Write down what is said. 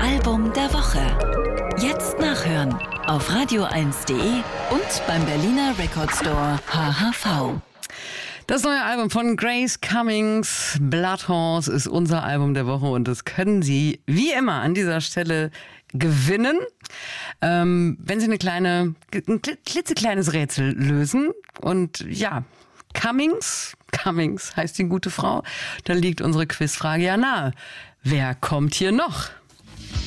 Album der Woche. Jetzt nachhören auf radio1.de und beim Berliner Record Store HHV. Das neue Album von Grace Cummings, Blood Horse, ist unser Album der Woche und das können Sie wie immer an dieser Stelle gewinnen, wenn Sie ein klitzekleines Rätsel lösen. Und ja, Cummings heißt die gute Frau, da liegt unsere Quizfrage ja nahe. Wer kommt hier noch?